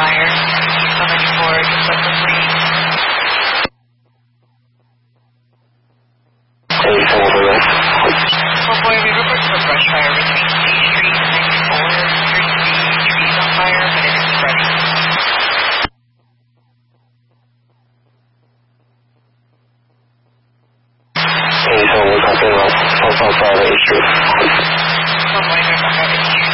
fire. East 194, just up the free. Oh boy, we reported a brush fire between C Street and 4. Appears to be trees on fire, but it is spreading. Oh boy, there's a fire at H Street.